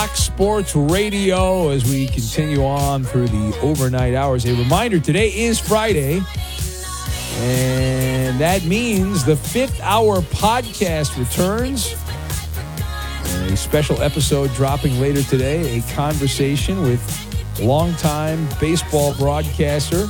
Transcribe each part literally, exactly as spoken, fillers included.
Fox Sports Radio as we continue on through the overnight hours. A reminder, today is Friday, and that means the fifth hour podcast returns. A special episode dropping later today, a conversation with longtime baseball broadcaster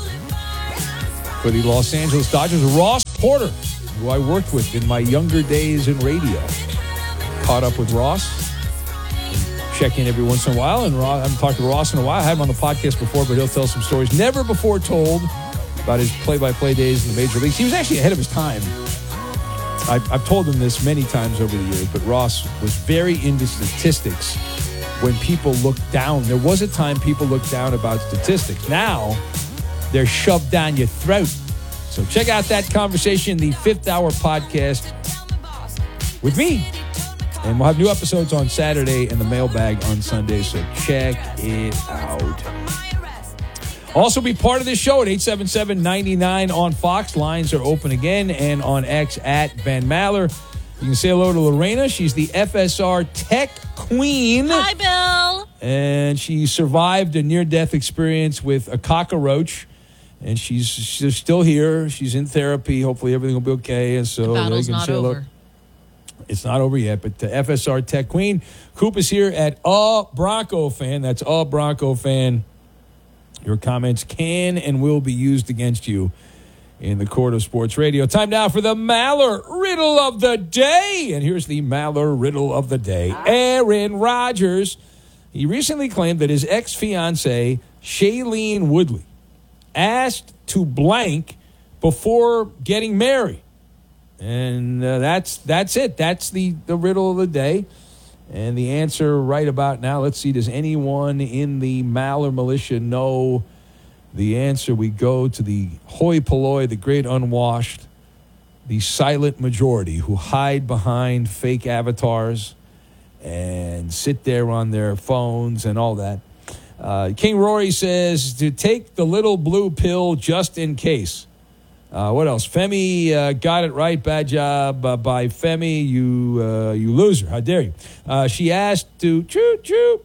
for the Los Angeles Dodgers, Ross Porter, who I worked with in my younger days in radio. Caught up with Ross. Check in every once in a while, and Ross, I haven't talked to Ross in a while. I had him on the podcast before, but he'll tell some stories never before told about his play-by-play days in the major leagues. He was actually ahead of his time. I've, I've told him this many times over the years, but Ross was very into statistics when people looked down. There was a time people looked down about statistics. Now, they're shoved down your throat. So check out that conversation, the fifth hour podcast with me. And we'll have new episodes on Saturday and the mailbag on Sunday, so check it out. Also be part of this show at eight seven seven, nine nine on Fox. Lines are open again, and on X at Van Maller. You can say hello to Lorena. She's the F S R Tech Queen. Hi, Bill. And she survived a near-death experience with a cockroach. And she's, she's still here. She's in therapy. Hopefully everything will be okay. And so the battle's they can not say hello. over. It's not over yet, but the F S R Tech Queen. Coop is here at A Bronco Fan. That's A Bronco Fan. Your comments can and will be used against you in the court of sports radio. Time now for the Maller Riddle of the Day. And here's the Maller Riddle of the Day. Aaron Rodgers. He recently claimed that his ex-fiancée, Shailene Woodley, asked to blank before getting married. And uh, that's that's it. That's the, the riddle of the day. And the answer right about now, let's see, does anyone in the Maller militia know the answer? We go to the hoi polloi, the great unwashed, the silent majority who hide behind fake avatars and sit there on their phones and all that. Uh, King Rory says to take the little blue pill just in case. Uh, what else? Femi uh, got it right. Bad job uh, by Femi. You uh, you loser. How dare you? Uh, she asked to choo choo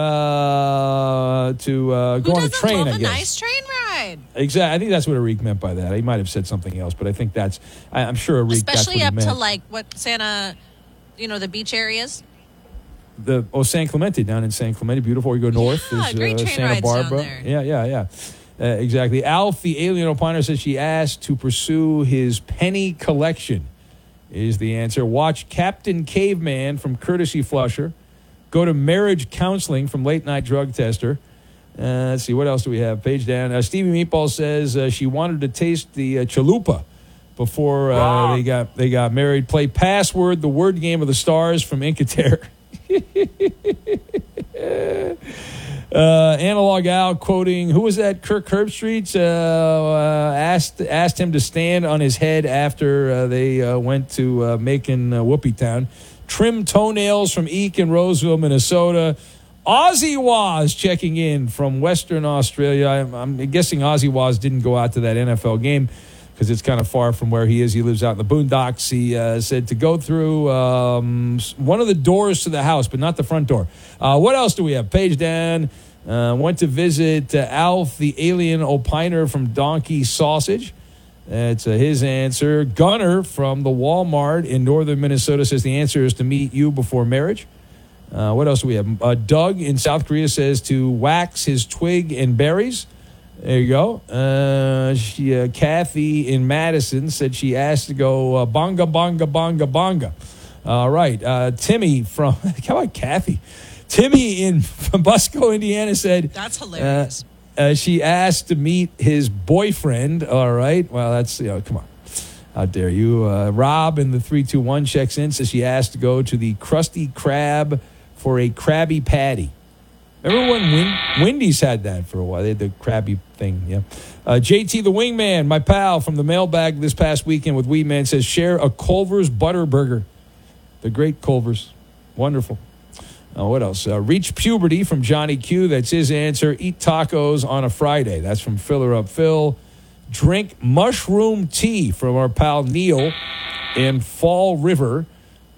uh, to uh, go Who on a doesn't train. love I a guess. nice train ride? Exactly. I think that's what Arik meant by that. He might have said something else, but I think that's. I, I'm sure Arik. Especially that's what up he meant. to like what Santa, you know, the beach areas. The oh San Clemente, down in San Clemente, beautiful. You go north. Yeah, there's, great uh, train Santa rides down Barbara. there. Yeah, yeah, yeah. Uh, exactly. Alf, the alien opiner, says she asked to pursue his penny collection, is the answer. Watch Captain Caveman from Courtesy Flusher. Go to marriage counseling from Late Night Drug Tester. Uh, let's see, what else do we have? Page down. Uh, Stevie Meatball says uh, she wanted to taste the uh, chalupa before uh, they got they got married. Play Password, the word game of the stars from Incaterre. Uh, Analog Al quoting, who was that? Kirk Herbstreit uh, uh, asked asked him to stand on his head after uh, they uh, went to uh, Macon, uh, Whoopie Town. Trim toenails from Eek in Roseville, Minnesota. Ozzy Waz checking in from Western Australia. I'm, I'm guessing Ozzy Waz didn't go out to that N F L game because it's kind of far from where he is. He lives out in the boondocks. He uh, said to go through um, one of the doors to the house, but not the front door. Uh, what else do we have? Page down. Uh, went to visit uh, Alf, the alien opiner from Donkey Sausage. That's uh, his answer. Gunner from the Walmart in northern Minnesota says the answer is to meet you before marriage. Uh, what else do we have? Uh, Doug in South Korea says to wax his twig and berries. There you go. Uh, she, uh, Kathy in Madison said she asked to go uh, bonga, bonga, bonga, bonga. All right. Uh, Timmy from, how about Kathy? Timmy in from Busco, Indiana said... That's hilarious. Uh, uh, she asked to meet his boyfriend. All right. Well, that's, you know, come on. How dare you? Uh, Rob in the three two one checks in, says she asked to go to the Krusty Krab for a Krabby Patty. Remember when Win- Wendy's had that for a while? They had the Krabby thing, yeah. Uh, J T the Wingman, my pal from the mailbag this past weekend with Weedman, says share a Culver's Butter Burger. The great Culver's. Wonderful. Uh, what else? Uh, reach puberty from Johnny Q. That's his answer. Eat tacos on a Friday. That's from Filler Up Phil. Drink mushroom tea from our pal Neil in Fall River.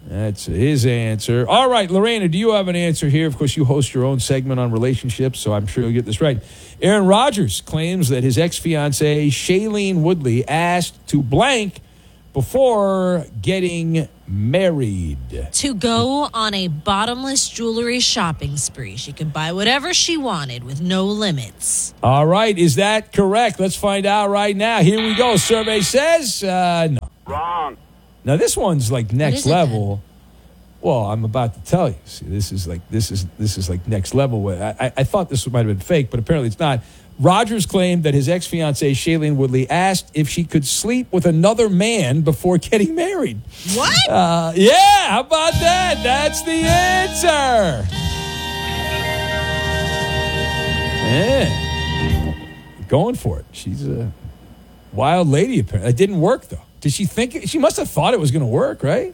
That's his answer. All right, Lorena, do you have an answer here? Of course, you host your own segment on relationships, so I'm sure you'll get this right. Aaron Rodgers claims that his ex-fiancée, Shailene Woodley, asked to blank before getting married. To go on a bottomless jewelry shopping spree. She could buy whatever she wanted with no limits. All right, is that correct? Let's find out right now. Here we go. Survey says uh, no. Wrong. Now, this one's like next is it level. Well, I'm about to tell you. See, this is like this is this is like next level. I, I, I thought this might have been fake, but apparently it's not. Rodgers claimed that his ex-fiancée, Shailene Woodley, asked if she could sleep with another man before getting married. What? Uh, yeah, how about that? That's the answer. Yeah. Going for it. She's a wild lady, apparently. It didn't work, though. Did she think it? She must have thought it was going to work, right?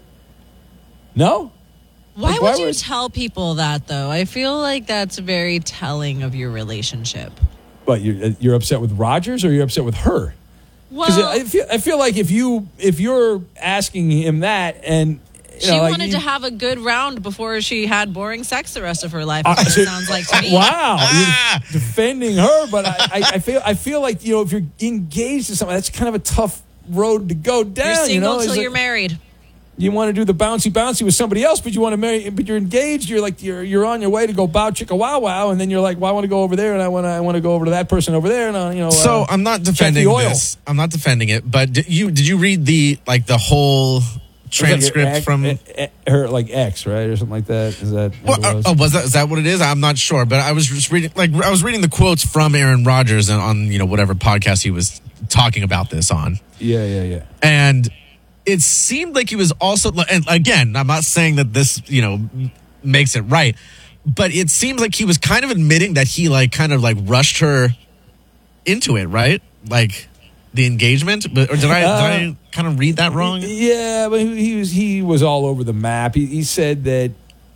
No? Why Like, would why you would- tell people that, though? I feel like that's very telling of your relationship. But you're, you're upset with Rodgers or you're upset with her? Because Well, I feel, I feel like if, you, if you're asking him that and... You she know, like wanted you- to have a good round before she had boring sex the rest of her life. Uh, That's what it so- sounds like to me. Wow, you're defending her, but I, I, I feel I feel like you know if you're engaged to somebody, that's kind of a tough road to go down. You're single you know, until It's you're like- married. You want to do the bouncy bouncy with somebody else, but you want to marry, but you're engaged. You're like you're you're on your way to go bow chicka wow wow, and then you're like, well, I want to go over there, and I want to I want to go over to that person over there, and uh, you know. So uh, I'm not check the defending oil. this. I'm not defending it. But did you did you read the like the whole transcript Like her ex- from? eh, eh, her like ex, right, or something like that? Is that what Well, it was? uh, oh, was that is that what it is? I'm not sure, but I was just reading like I was reading the quotes from Aaron Rodgers on, on you know whatever podcast he was talking about this on, yeah, yeah, yeah. and it seemed like he was also. And again, I'm not saying that this you know makes it right, but it seems like he was kind of admitting that he like kind of like rushed her into it, right? Like the engagement, but or did I Uh, did I kind of read that wrong? Yeah, but he, he was he was all over the map. He, he said that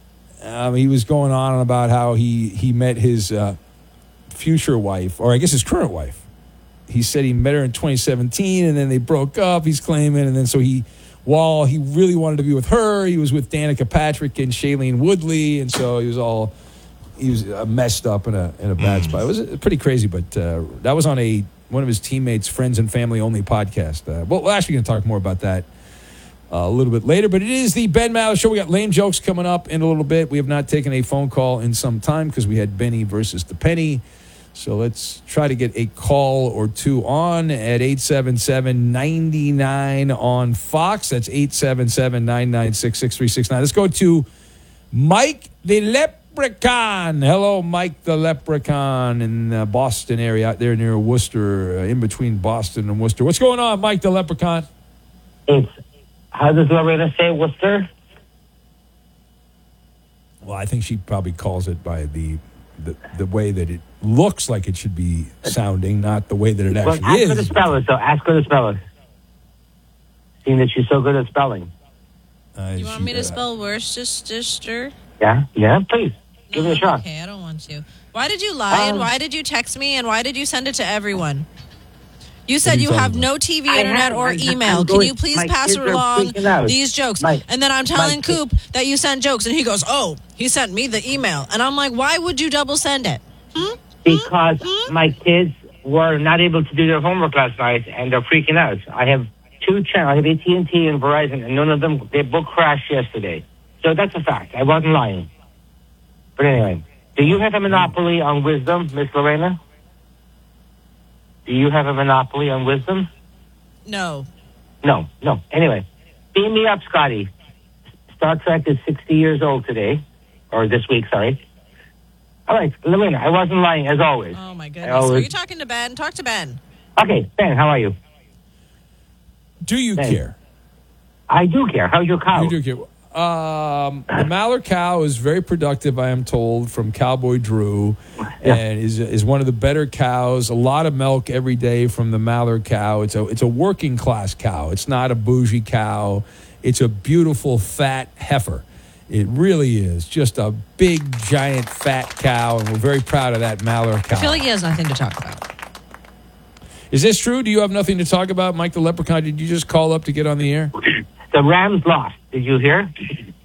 um, he was going on about how he he met his uh, future wife, or I guess his current wife. He said he met her in twenty seventeen, and then they broke up. He's claiming, and then so he, while he really wanted to be with her, he was with Danica Patrick and Shailene Woodley, and so he was all he was uh, messed up in a in a bad spot. It was uh, pretty crazy, but uh, that was on a one of his teammates' friends and family only podcast. Uh, well, we're actually going to talk more about that uh, a little bit later. But it is the Ben Maller Show. We got lame jokes coming up in a little bit. We have not taken a phone call in some time because we had Benny versus the Penny. So let's try to get a call or two on at eight seven seven, nine nine on Fox. That's eight seven seven, nine nine six, six three six nine. Let's go to Mike the Leprechaun. Hello, Mike the Leprechaun in the Boston area out there near Worcester, uh, in between Boston and Worcester. What's going on, Mike the Leprechaun? It's, how does Lorena say Worcester? Well, I think she probably calls it by the the, the way that it looks like it should be sounding, not the way that it Well, actually ask her to is. spell it, so ask her to spell it. Seeing that she's so good at spelling. Uh, You want she- me to uh, spell Worcester? Yeah? Yeah, please. Give it a shot. Okay, I don't want to. Why did you lie and Um, why did you text me and why did you send it to everyone? You said did you you tell have me? no T V, I internet, have- or I'm- I'm email. Can going- you please my pass kids are along freaking out. these jokes? My- and then I'm telling my kid- Coop that you sent jokes, and he goes, "Oh, he sent me the email." And I'm like, "Why would you double send it?" Because my kids were not able to do their homework last night, and they're freaking out. I have two channels. I have A T and T and Verizon, and none of them, they both crashed yesterday. So that's a fact. I wasn't lying. But anyway, do you have a monopoly on wisdom, Miss Lorena? Do you have a monopoly on wisdom? No. No, no. Anyway, beam me up, Scotty. Star Trek is sixty years old today, or this week, sorry. All right, Lorena, I wasn't lying, as always. Oh my I goodness. Are always- you talking to Ben? Talk to Ben. Okay, Ben, how are you? Do you Thanks. care? I do care. How's your cow? You do care. Um, the Mallard cow is very productive, I am told, from Cowboy Drew, Yeah. and is is one of the better cows. A lot of milk every day from the Mallard cow. It's a it's a working class cow. It's not a bougie cow. It's a beautiful fat heifer. It really is just a big giant fat cow, and we're very proud of that Mallard cow. I feel like he has nothing to talk about. Is this true? Do you have nothing to talk about, Mike the Leprechaun? Did you just call up to get on the air? The Rams lost. Did you hear?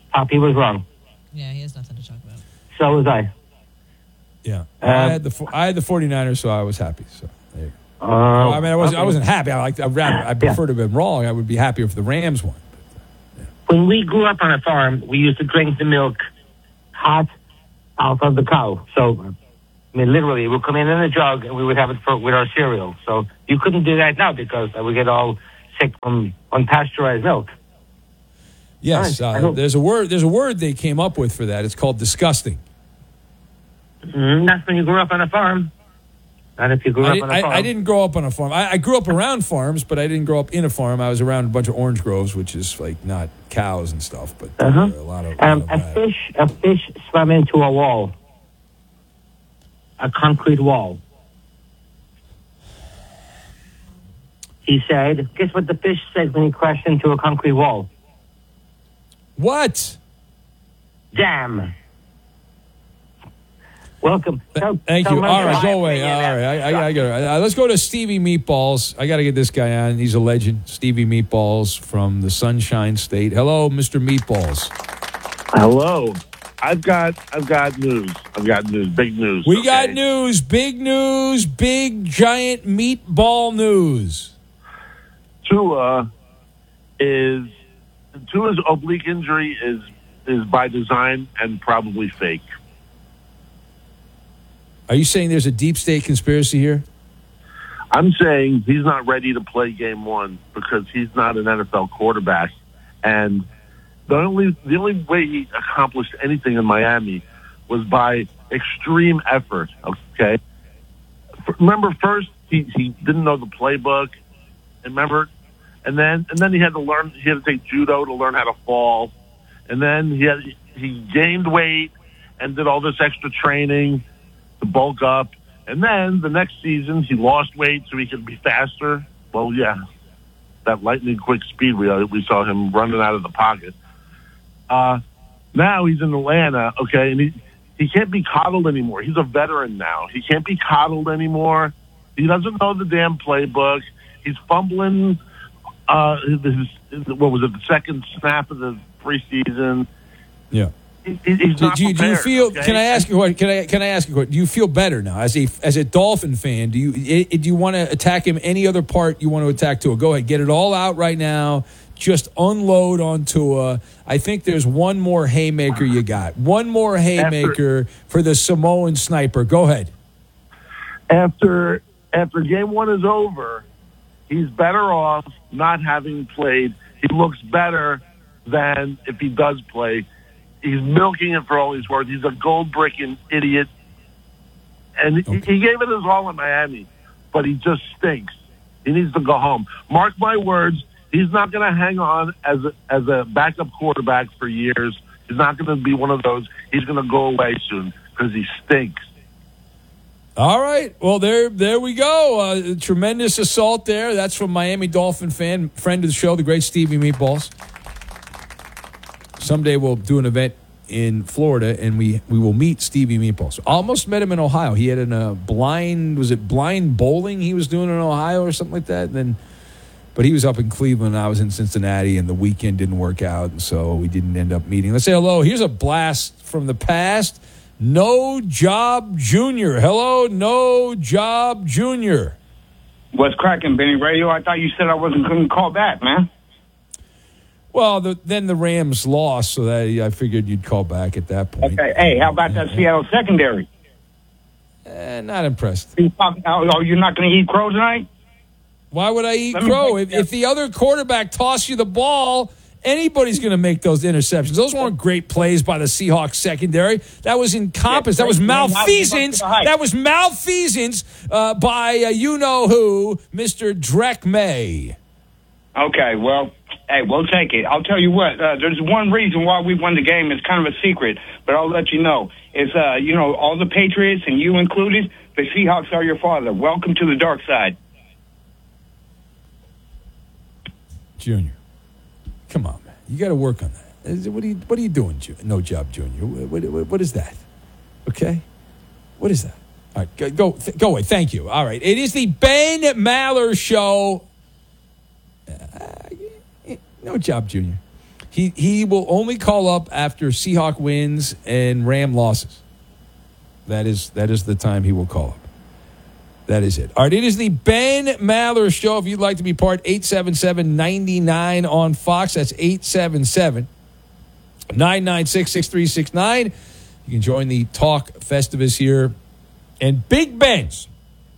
Poppy was wrong. Yeah, he has nothing to talk about. So was I. Yeah. Uh, I had the I had the 49ers, so I was happy. So there you go. Uh, Well, I mean, I wasn't. okay. I wasn't happy. I like. I rather. I prefer to have been wrong. I would be happier if the Rams won. When we grew up on a farm, we used to drink the milk hot out of the cow. So, I mean, literally, it would come in in a jug, and we would have it for, with our cereal. So you couldn't do that now because I would get all sick from unpasteurized milk. Yes, All right, I uh, hope- there's a word. There's a word they came up with for that. It's called disgusting. Mm, that's when you grew up on a farm. Not if you grew I, up did, on a I, farm. I didn't grow up on a farm. I, I grew up around farms, but I didn't grow up in a farm. I was around a bunch of orange groves, which is like not cows and stuff, but uh, Uh-huh. a lot of. Um, lot a of that. fish, a fish swam into a wall, a concrete wall. He said, "Guess what the fish said when he crashed into a concrete wall? What? Damn." Welcome. Tell- Thank tell you. my All right, wife go when away. you're All there. right, I, I, I got to. Uh, let's go to Stevie Meatballs. I got to get this guy on. He's a legend. Stevie Meatballs from the Sunshine State. Hello, Mister Meatballs. Hello. I've got I've got news. I've got news. Big news. We got okay? news, big news, big giant meatball news. Tua is Tua's oblique injury is is by design and probably fake. Are you saying there's a deep state conspiracy here? I'm saying he's not ready to play game one because he's not an N F L quarterback. And the only the only way he accomplished anything in Miami was by extreme effort. Okay. Remember, first he, he didn't know the playbook. Remember, and then and then he had to learn. He had to take judo to learn how to fall. And then he had he gained weight and did all this extra training to bulk up. And then the next season, he lost weight so he could be faster. Well, yeah, that lightning quick speed we we saw him running out of the pocket. Uh, now he's in Atlanta, okay, and he he can't be coddled anymore. He's a veteran now. He can't be coddled anymore. He doesn't know the damn playbook. He's fumbling. Uh, his, his, what was it? The second snap of the preseason. Yeah. He, he's Do, not do you, do you prepared, feel? okay? Can I ask you what? Can I can I ask you what? Do you feel better now as a as a Dolphin fan? Do you i- do you want to attack him? Any other part you want to attack Tua? Go ahead, get it all out right now. Just unload on Tua. I think there's one more haymaker you got. One more haymaker for the Samoan sniper. Go ahead. after after game one is over, he's better off not having played. He looks better than if he does play. He's milking it for all he's worth. He's a gold-bricking idiot. And Okay. he, he gave it his all in Miami, but he just stinks. He needs to go home. Mark my words, he's not going to hang on as a, as a backup quarterback for years. He's not going to be one of those. He's going to go away soon because he stinks. All right. Well, there there we go. Uh, tremendous assault there. That's from Miami Dolphin fan, friend of the show, the great Stevie Meatballs. Someday we'll do an event in Florida, and we, we will meet Stevie Meatballs. Almost met him in Ohio. He had a uh, blind, was it blind bowling he was doing in Ohio or something like that? And then, but he was up in Cleveland, and I was in Cincinnati, and the weekend didn't work out, and so we didn't end up meeting. Let's say hello. Here's a blast from the past. No Job Junior Hello, No Job Junior What's cracking, Benny Radio? I thought you said I wasn't couldn't call back, man. Well, the, then the Rams lost, so that I figured you'd call back at that point. Okay, hey, how about that Seattle secondary? Eh, not impressed. You talking, oh, oh, you're not going to eat crow tonight? Why would I eat Let me crow? break If, down- if the other quarterback toss you the ball, anybody's going to make those interceptions. Those weren't great plays by the Seahawks secondary. That was incompetence. Yeah, that was great, man. Now live up malfeasance. to the hype. That was malfeasance uh, by uh, you-know-who, Mister Drek May. Okay, well, hey, we'll take it. I'll tell you what, uh, there's one reason why we won the game. It's kind of a secret, but I'll let you know. It's, uh, you know, all the Patriots, and you included, the Seahawks are your father. Welcome to the dark side. Junior, come on, man. You got to work on that. Is it- What are you, what are you doing, Ju- No Job Junior? What, what, what is that? Okay? What is that? All right, go, go, th- go away. Thank you. All right. It is the Ben Maller Show. Uh, No Job Junior He he will only call up after Seahawk wins and Ram losses. That is that is the time he will call up. That is it. All right, it is the Ben Maller Show. If you'd like to be part, eight seven seven, nine nine on Fox. That's eight seven seven, nine nine six, six three six nine. You can join the Talk Festivus here. And Big Ben's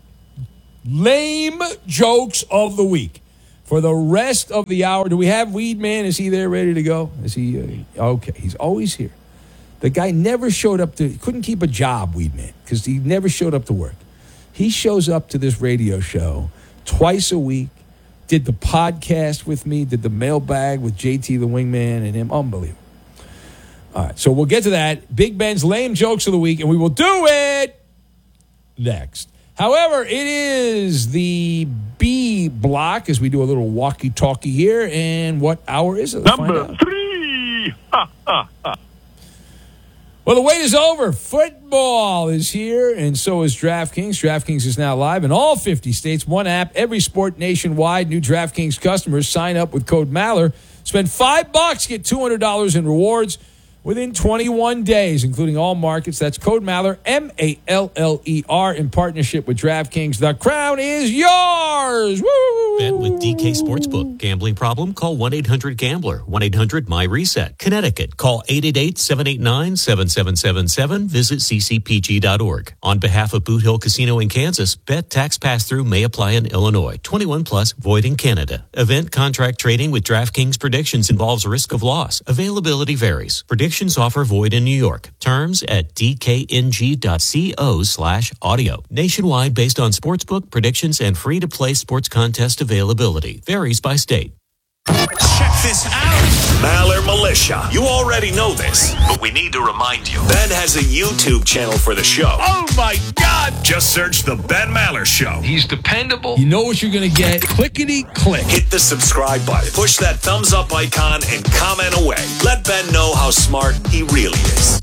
lame jokes of the week for the rest of the hour. Do we have Weed Man? Is he there ready to go? Is he? Uh, okay, he's always here. The guy never showed up to, couldn't keep a job, Weed Man, because he never showed up to work. He shows up to this radio show twice a week, did the podcast with me, did the mailbag with J T the Wingman and him. Unbelievable. All right, so we'll get to that. Big Ben's lame jokes of the week, and we will do it next. However, it is the B block as we do a little walkie-talkie here. And what hour is it? Let's Number three. Ha, ha, ha. Well, the wait is over. Football is here, and so is DraftKings. DraftKings is now live in all fifty states. One app, every sport nationwide. New DraftKings customers sign up with code Maller. Spend five bucks, get two hundred dollars in rewards within twenty-one days, including all markets. That's code Maller, M A L L E R, in partnership with DraftKings. The crown is yours. Woo! Bet with D K Sportsbook. Gambling problem? Call one eight hundred gambler. one eight hundred my reset. Connecticut. Call eight eight eight, seven eight nine, seven seven seven seven. Visit c c p g dot org. On behalf of Boot Hill Casino in Kansas, bet tax pass-through may apply in Illinois. twenty-one plus, void in Canada. Event contract trading with DraftKings predictions involves risk of loss. Availability varies. Predictions offer void in New York. Terms at d k n g dot co slash audio. Nationwide based on sportsbook predictions and free-to-play sports contest availability. Varies by state. Check this out. Maller Militia. You already know this, but we need to remind you. Ben has a YouTube channel for the show. Oh, my God. Just search The Ben Maller Show. He's dependable. You know what you're going to get. Clickety click. Hit the subscribe button. Push that thumbs up icon and comment away. Let Ben know how smart he really is.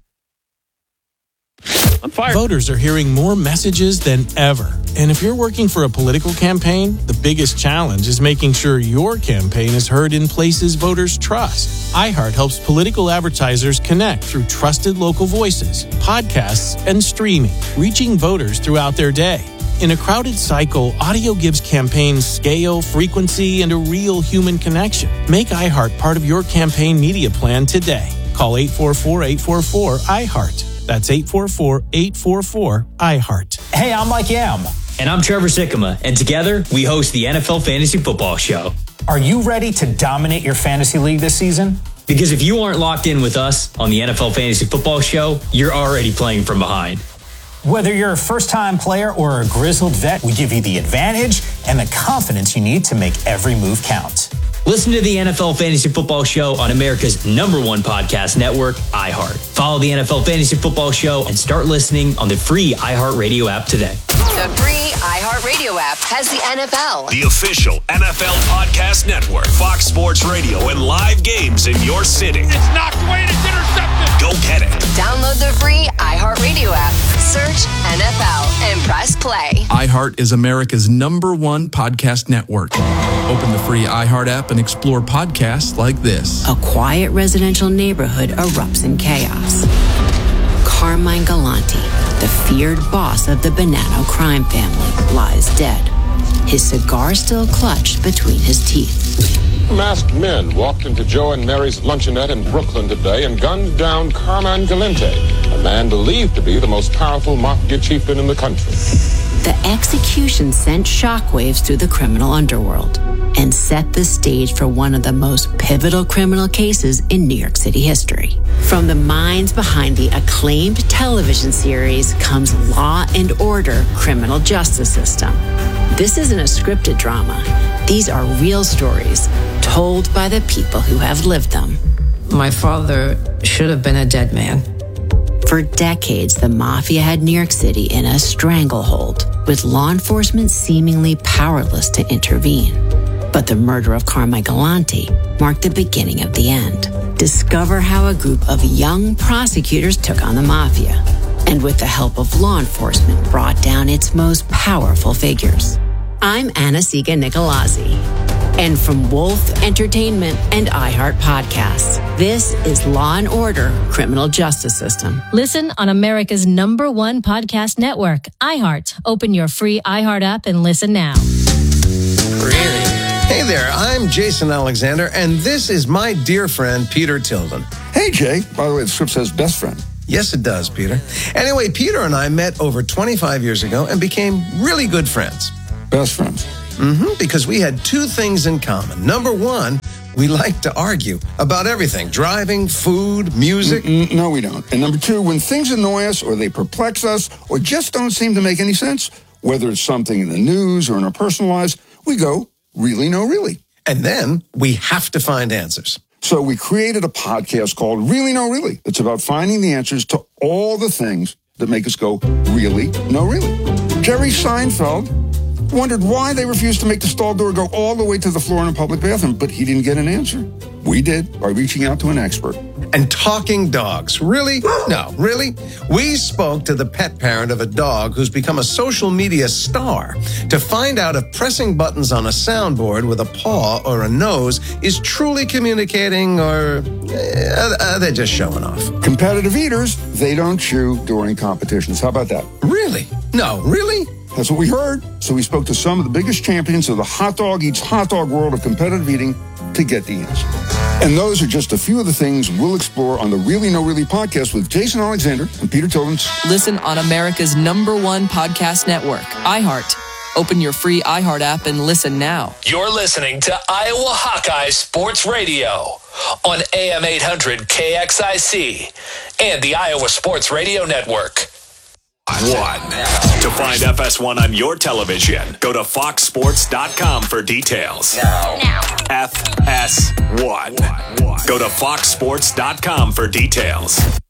I'm fired. Voters are hearing more messages than ever. And if you're working for a political campaign, the biggest challenge is making sure your campaign is heard in places voters trust. iHeart helps political advertisers connect through trusted local voices, podcasts, and streaming, reaching voters throughout their day. In a crowded cycle, audio gives campaigns scale, frequency, and a real human connection. Make iHeart part of your campaign media plan today. Call eight four four, eight four four, I heart. That's eight four four, eight four four, I heart. Hey, I'm Mike Yam. And I'm Trevor Sikkema. And together, we host the N F L Fantasy Football Show. Are you ready to dominate your fantasy league this season? Because if you aren't locked in with us on the N F L Fantasy Football Show, you're already playing from behind. Whether you're a first-time player or a grizzled vet, we give you the advantage and the confidence you need to make every move count. Listen to the N F L Fantasy Football Show on America's number one podcast network, iHeart. Follow the N F L Fantasy Football Show and start listening on the free iHeartRadio app today. The free iHeartRadio app has the N F L, the official N F L podcast network, Fox Sports Radio, and live games in your city. It's knocked away and it's intercepted. Go get it. Download the free iHeartRadio app. Search N F L and press play. iHeart is America's number one podcast network. Open the free iHeart app and explore podcasts like this. A quiet residential neighborhood erupts in chaos. Carmine Galante, the feared boss of the Bonanno crime family, lies dead, his cigar still clutched between his teeth. Masked men walked into Joe and Mary's luncheonette in Brooklyn today and gunned down Carmine Galante, a man believed to be the most powerful mafia chieftain in the country. The execution sent shockwaves through the criminal underworld and set the stage for one of the most pivotal criminal cases in New York City history. From the minds behind the acclaimed television series comes Law and Order: Criminal Justice System. This isn't a scripted drama. These are real stories told by the people who have lived them. My father should have been a dead man. For decades, the mafia had New York City in a stranglehold, with law enforcement seemingly powerless to intervene. But the murder of Carmine Galante marked the beginning of the end. Discover how a group of young prosecutors took on the mafia, and with the help of law enforcement, brought down its most powerful figures. I'm Anna Siga Nicolazzi. And from Wolf Entertainment and iHeart Podcasts, this is Law and Order: Criminal Justice System. Listen on America's number one podcast network, iHeart. Open your free iHeart app and listen now. Really? Hey there, I'm Jason Alexander, and this is my dear friend, Peter Tilden. Hey, Jay. By the way, the script says best friend. Yes, it does, Peter. Anyway, Peter and I met over twenty-five years ago and became really good friends. Best friends. Mm-hmm, because we had two things in common. Number one, we like to argue about everything: driving, food, music. Mm-mm, no, we don't. And number two, when things annoy us or they perplex us or just don't seem to make any sense, whether it's something in the news or in our personal lives, we go, really, no, really. And then we have to find answers. So we created a podcast called Really, No, Really. It's about finding the answers to all the things that make us go, really, no, really. Jerry Seinfeld wondered why they refused to make the stall door go all the way to the floor in a public bathroom, but he didn't get an answer. We did by reaching out to an expert. And talking dogs. Really? No, really? We spoke to the pet parent of a dog who's become a social media star to find out if pressing buttons on a soundboard with a paw or a nose is truly communicating, or uh, uh, they're just showing off. Competitive eaters, they don't chew during competitions. How about that? Really? No, really? That's what we heard. So we spoke to some of the biggest champions of the hot dog eats hot dog world of competitive eating to get the answer. And those are just a few of the things we'll explore on the Really No Really podcast with Jason Alexander and Peter Tilden. Listen on America's number one podcast network, iHeart. Open your free iHeart app and listen now. You're listening to Iowa Hawkeye Sports Radio on A M eight hundred K X I C and the Iowa Sports Radio Network. One. To find F S one on your television, go to fox sports dot com for details. Now. Now. F S one. Go to fox sports dot com for details.